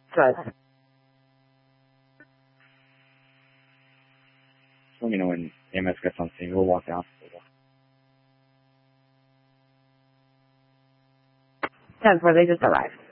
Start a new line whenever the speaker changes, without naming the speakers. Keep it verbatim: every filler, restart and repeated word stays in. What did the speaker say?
Good.
Just let me know when E M S gets on scene. We'll walk down.
ten four, they just arrived.